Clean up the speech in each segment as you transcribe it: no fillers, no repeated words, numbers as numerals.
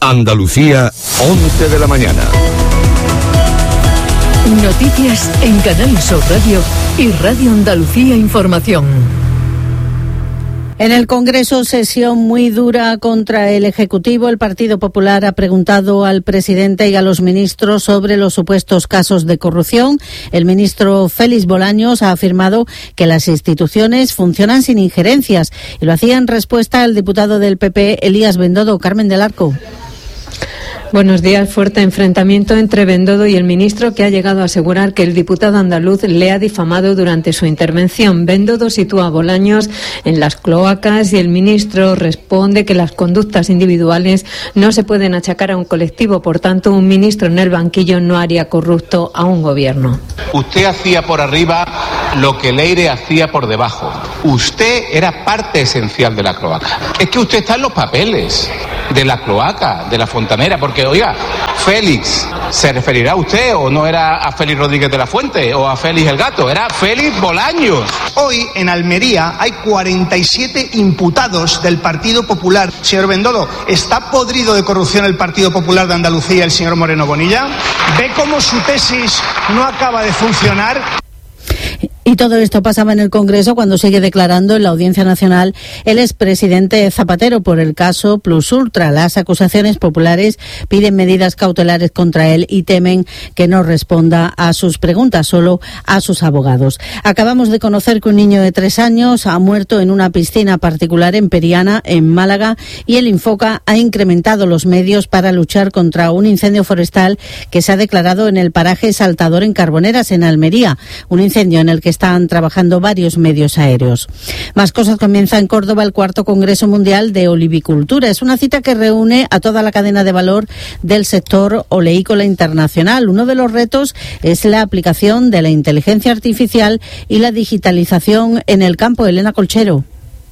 Andalucía, 11 de la mañana. Noticias en Canal Sur Radio y Radio Andalucía Información. En el Congreso, sesión muy dura contra el Ejecutivo. El Partido Popular ha preguntado al presidente y a los ministros sobre los supuestos casos de corrupción. El ministro Félix Bolaños ha afirmado que las instituciones funcionan sin injerencias y lo hacía en respuesta al diputado del PP, Elías Bendodo. Carmen del Arco. Buenos días. Fuerte enfrentamiento entre Bendodo y el ministro, que ha llegado a asegurar que el diputado andaluz le ha difamado durante su intervención. Bendodo sitúa a Bolaños en las cloacas y el ministro responde que las conductas individuales no se pueden achacar a un colectivo. Por tanto, un ministro en el banquillo no haría corrupto a un gobierno. Usted hacía por arriba lo que Leire hacía por debajo. Usted era parte esencial de la cloaca. Es que usted está en los papeles de la cloaca, de la fontanera, porque, oiga, Félix, ¿se referirá a usted o no era a Félix Rodríguez de la Fuente o a Félix el Gato? Era Félix Bolaños. Hoy en Almería hay 47 imputados del Partido Popular. Señor Bendodo, ¿está podrido de corrupción el Partido Popular de Andalucía, el señor Moreno Bonilla? ¿Ve cómo su tesis no acaba de funcionar? Y todo esto pasaba en el Congreso cuando sigue declarando en la Audiencia Nacional el expresidente Zapatero por el caso Plus Ultra. Las acusaciones populares piden medidas cautelares contra él y temen que no responda a sus preguntas, solo a sus abogados. Acabamos de conocer que un niño de 3 años ha muerto en una piscina particular en Periana, en Málaga, y el Infoca ha incrementado los medios para luchar contra un incendio forestal que se ha declarado en el paraje Saltador en Carboneras, en Almería. Un incendio en el que están trabajando varios medios aéreos. Más cosas. Comienza en Córdoba el 4º Congreso Mundial de Olivicultura. Es una cita que reúne a toda la cadena de valor del sector oleícola internacional. Uno de los retos es la aplicación de la inteligencia artificial y la digitalización en el campo. Elena Colchero.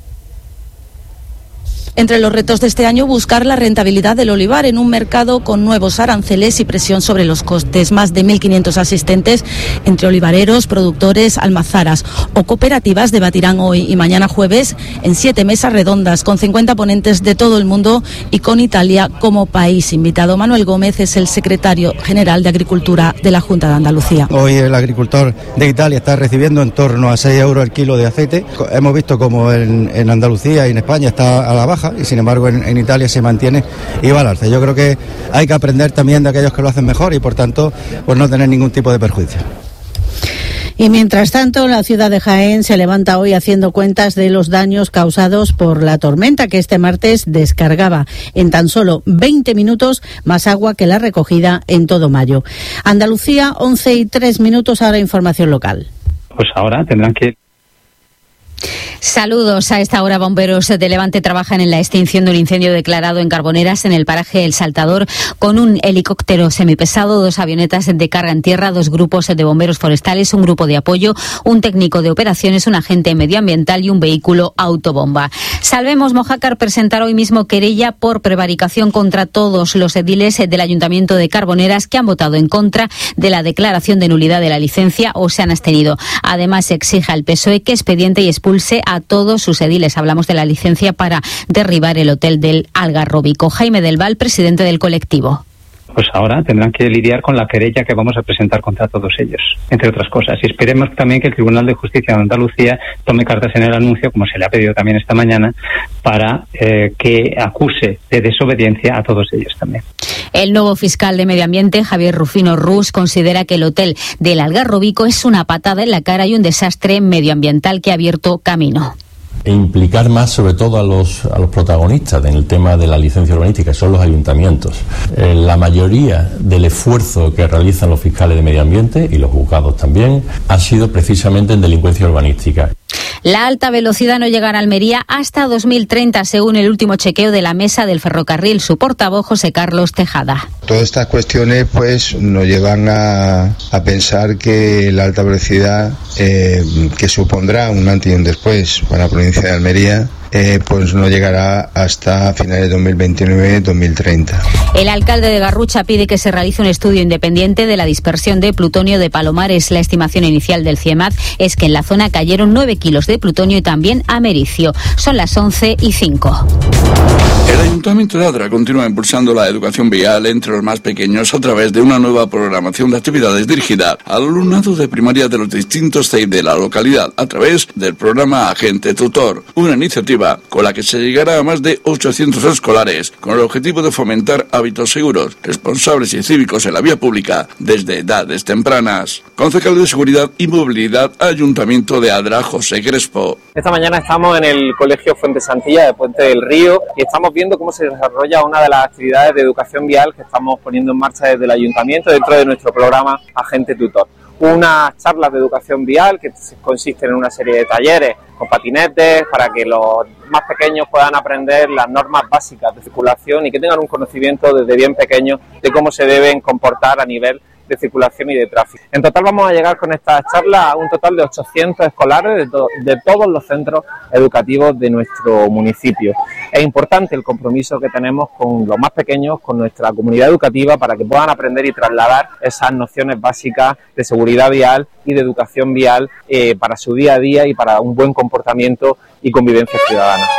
Entre los retos de este año, buscar la rentabilidad del olivar en un mercado con nuevos aranceles y presión sobre los costes. Más de 1.500 asistentes entre olivareros, productores, almazaras o cooperativas debatirán hoy y mañana jueves en 7 mesas redondas con 50 ponentes de todo el mundo y con Italia como país invitado. Manuel Gómez es el secretario general de Agricultura de la Junta de Andalucía. Hoy el agricultor de Italia está recibiendo en torno a 6 euros el kilo de aceite. Hemos visto como en Andalucía y en España está a la baja, y sin embargo en Italia se mantiene y va al alza. Yo creo que hay que aprender también de aquellos que lo hacen mejor y por tanto pues no tener ningún tipo de perjuicio. Y mientras tanto, la ciudad de Jaén se levanta hoy haciendo cuentas de los daños causados por la tormenta que este martes descargaba en tan solo 20 minutos más agua que la recogida en todo mayo. Andalucía, 11:03, ahora información local. Pues ahora tendrán que... Saludos. A esta hora, bomberos de Levante trabajan en la extinción de un incendio declarado en Carboneras, en el paraje El Saltador, con un helicóptero semipesado, 2 avionetas de carga en tierra, 2 grupos de bomberos forestales, un grupo de apoyo, un técnico de operaciones, un agente medioambiental y un vehículo autobomba. Salvemos Mojácar presentará hoy mismo querella por prevaricación contra todos los ediles del Ayuntamiento de Carboneras que han votado en contra de la declaración de nulidad de la licencia o se han abstenido. Además, exige al PSOE que expediente y expulse a todos sus ediles. Hablamos de la licencia para derribar el hotel del Algarrobico. Jaime del Val, presidente del colectivo. Pues ahora tendrán que lidiar con la querella que vamos a presentar contra todos ellos, entre otras cosas. Y esperemos también que el Tribunal de Justicia de Andalucía tome cartas en el anuncio, como se le ha pedido también esta mañana, para que acuse de desobediencia a todos ellos también. El nuevo fiscal de Medio Ambiente, Javier Rufino Rus, considera que el hotel del Algarrobico es una patada en la cara y un desastre medioambiental que ha abierto camino. E implicar más sobre todo a los protagonistas en el tema de la licencia urbanística, son los ayuntamientos. La mayoría del esfuerzo que realizan los fiscales de medio ambiente y los juzgados también ha sido precisamente en delincuencia urbanística. La alta velocidad no llegará a Almería hasta 2030, según el último chequeo de la Mesa del Ferrocarril. Su portavoz, José Carlos Tejada. Todas estas cuestiones pues nos llevan a pensar que la alta velocidad que supondrá un antes y un después para la provincia de Almería pues no llegará hasta finales de 2029-2030. El alcalde de Garrucha pide que se realice un estudio independiente de la dispersión de plutonio de Palomares. La estimación inicial del CIEMAT es que en la zona cayeron 9 kilos de plutonio y también americio. Son las 11:05. El Ayuntamiento de Adra continúa impulsando la educación vial entre los más pequeños a través de una nueva programación de actividades dirigida al alumnado de primaria de los distintos CEI de la localidad a través del programa Agente Tutor, una iniciativa con la que se llegará a más de 800 escolares con el objetivo de fomentar hábitos seguros, responsables y cívicos en la vía pública desde edades tempranas. Concejal de Seguridad y Movilidad, Ayuntamiento de Adra, José Crespo. Esta mañana estamos en el Colegio Fuente Santilla de Puente del Río y estamos viendo cómo se desarrolla una de las actividades de educación vial que estamos poniendo en marcha desde el Ayuntamiento dentro de nuestro programa Agente Tutor. Unas charlas de educación vial que consisten en una serie de talleres con patinetes para que los más pequeños puedan aprender las normas básicas de circulación y que tengan un conocimiento desde bien pequeños de cómo se deben comportar a nivel de circulación y de tráfico. En total vamos a llegar con estas charlas a un total de 800 escolares de todos los centros educativos de nuestro municipio. Es importante el compromiso que tenemos con los más pequeños, con nuestra comunidad educativa, para que puedan aprender y trasladar esas nociones básicas de seguridad vial y de educación vial para su día a día y para un buen comportamiento y convivencia ciudadana.